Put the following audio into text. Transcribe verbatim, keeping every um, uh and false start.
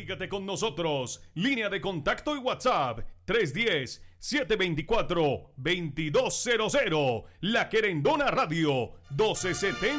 Comunícate con nosotros. Línea de contacto y WhatsApp tres uno cero, siete dos cuatro, dos dos cero cero. La Querendona Radio doce setenta.